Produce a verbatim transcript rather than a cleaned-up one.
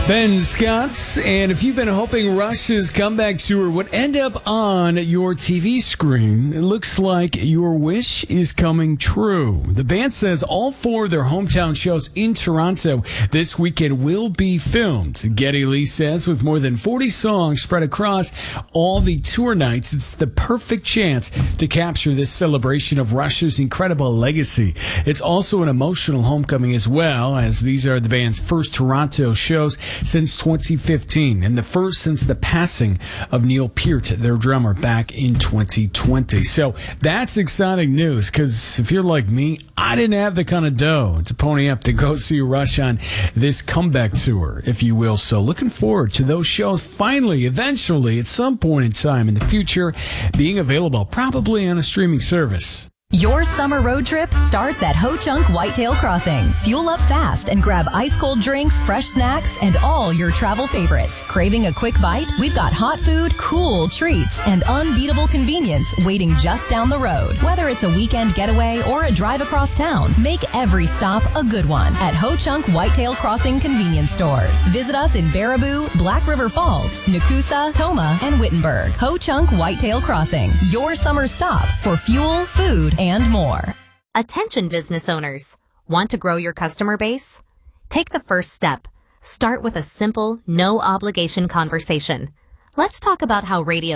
Ben Scott, and if you've been hoping Rush's comeback tour would end up on your T V screen, it looks like your wish is coming true. The band says all four of their hometown shows in Toronto this weekend will be filmed. Geddy Lee says with more than forty songs spread across all the tour nights, it's the perfect chance to capture this celebration of Rush's incredible legacy. It's also an emotional homecoming as well, as these are the band's first Toronto shows since twenty fifteen, and the first since the passing of Neil Peart, their drummer, back in twenty twenty. So that's exciting news, because if you're like me, I didn't have the kind of dough to pony up to go see Rush on this comeback tour, if you will. So looking forward to those shows finally, eventually, at some point in time in the future, being available probably on a streaming service. Your summer road trip starts at Ho Chunk Whitetail Crossing. Fuel up fast and grab ice-cold drinks, fresh snacks, and all your travel favorites. Craving a quick bite? We've got hot food, cool treats, and unbeatable convenience waiting just down the road. Whether it's a weekend getaway or a drive across town, make every stop a good one at Ho Chunk Whitetail Crossing convenience stores. Visit us in Baraboo, Black River Falls, Nakusa, Toma, and Wittenberg. Ho Chunk Whitetail Crossing, your summer stop for fuel, food, and more. Attention business owners. Want to grow your customer base? Take the first step. Start with a simple, no obligation conversation. Let's talk about how radio